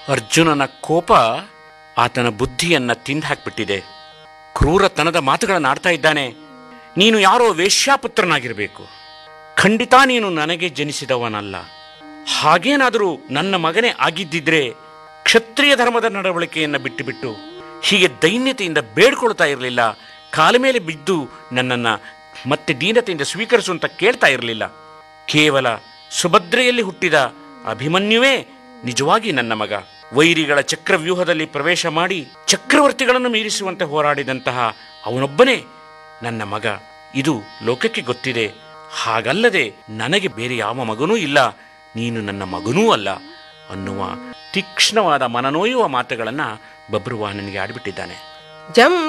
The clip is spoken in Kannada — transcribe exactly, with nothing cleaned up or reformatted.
ಅರ್ಜುನನ ಕೋಪ ಆತನ ಬುದ್ಧಿಯನ್ನ ತಿಂದಾಕ್ಬಿಟ್ಟಿದೆ. ಕ್ರೂರತನದ ಮಾತುಗಳನ್ನು ಆಡ್ತಾ ಇದ್ದಾನೆ. ನೀನು ಯಾರೋ ವೇಶ್ಯಾಪುತ್ರನಾಗಿರಬೇಕು. ಖಂಡಿತ ನೀನು ನನಗೆ ಜನಿಸಿದವನಲ್ಲ. ಹಾಗೇನಾದರೂ ನನ್ನ ಮಗನೇ ಆಗಿದ್ದಿದ್ರೆ ಕ್ಷತ್ರಿಯ ಧರ್ಮದ ನಡವಳಿಕೆಯನ್ನು ಬಿಟ್ಟುಬಿಟ್ಟು ಹೀಗೆ ದೈನ್ಯತೆಯಿಂದ ಬೇಡ್ಕೊಳ್ತಾ ಇರಲಿಲ್ಲ. ಕಾಲ ಮೇಲೆ ಬಿದ್ದು ನನ್ನನ್ನು ಮತ್ತೆ ದೀನತೆಯಿಂದ ಸ್ವೀಕರಿಸು ಅಂತ ಕೇಳ್ತಾ ಇರಲಿಲ್ಲ. ಕೇವಲ ಸುಭದ್ರೆಯಲ್ಲಿ ಹುಟ್ಟಿದ ಅಭಿಮನ್ಯುವೇ ನಿಜವಾಗಿ ನನ್ನ ಮಗ. ವೈರಿಗಳ ಚಕ್ರವ್ಯೂಹದಲ್ಲಿ ಪ್ರವೇಶ ಮಾಡಿ ಚಕ್ರವರ್ತಿಗಳನ್ನು ಮೀರಿಸುವಂತೆ ಹೋರಾಡಿದಂತಹ ಅವನೊಬ್ಬನೇ ನನ್ನ ಮಗ. ಇದು ಲೋಕಕ್ಕೆ ಗೊತ್ತಿದೆ. ಹಾಗಲ್ಲದೆ ನನಗೆ ಬೇರೆ ಯಾವ ಮಗನೂ ಇಲ್ಲ, ನೀನು ನನ್ನ ಮಗನೂ ಅಲ್ಲ ಅನ್ನುವ ತೀಕ್ಷ್ಣವಾದ ಮನನೋಯುವ ಮಾತುಗಳನ್ನು ಬಬ್ರುವಾಹನನಿಗೆ ಆಡಿಬಿಟ್ಟಿದ್ದಾನೆ. ಜಂ